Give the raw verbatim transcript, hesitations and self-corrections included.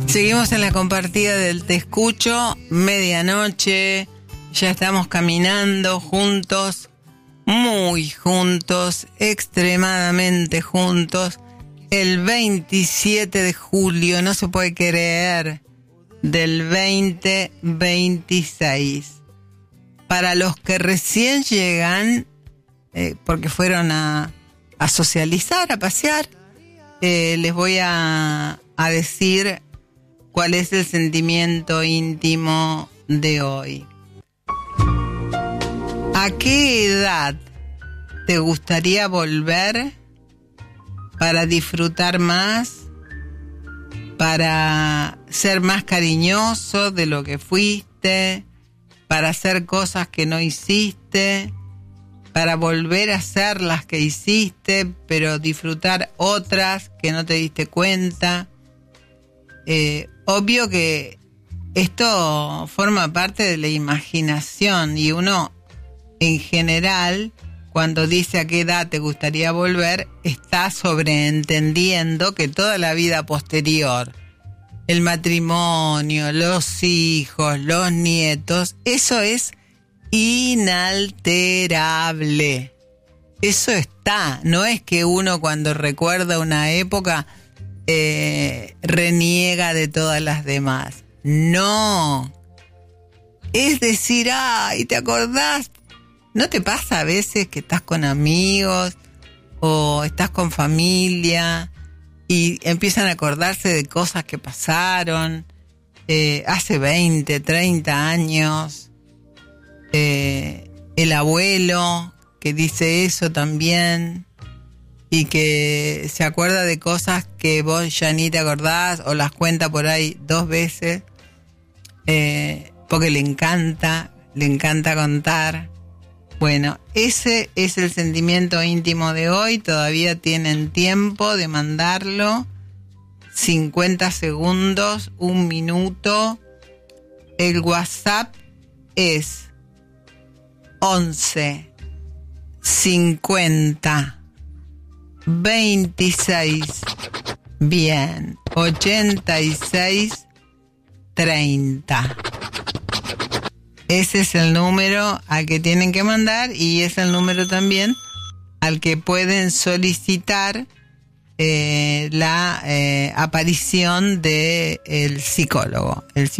Seguimos en la compartida del Te Escucho, medianoche, ya estamos caminando juntos, muy juntos, extremadamente juntos, el veintisiete de julio, no se puede creer, del veinte veintiséis. Para los que recién llegan, eh, porque fueron a, a socializar, a pasear, eh, les voy a, a decir cuál es el sentimiento íntimo de hoy. ¿A qué edad te gustaría volver para disfrutar más, para ser más cariñoso de lo que fuiste, para hacer cosas que no hiciste, para volver a hacer las que hiciste, pero disfrutar otras que no te diste cuenta? Eh, obvio que esto forma parte de la imaginación y uno, en general, cuando dice a qué edad te gustaría volver, está sobreentendiendo que toda la vida posterior, el matrimonio, los hijos, los nietos, eso es inalterable. Eso está, no es que uno cuando recuerda una época eh, reniega de todas las demás. No. Es decir, ay, ¿te acordás? ¿No te pasa a veces que estás con amigos o estás con familia y empiezan a acordarse de cosas que pasaron eh, hace veinte, treinta años? Eh, el abuelo que dice eso también y que se acuerda de cosas que vos ya ni te acordás o las cuenta por ahí dos veces eh, porque le encanta, le encanta contar. Bueno, ese es el sentimiento íntimo de hoy. Todavía tienen tiempo de mandarlo. cincuenta segundos, un minuto. El WhatsApp es once cincuenta veintiséis, bien, ochenta y seis treinta. Ese es el número al que tienen que mandar y es el número también al que pueden solicitar eh, la eh, aparición del psicólogo. El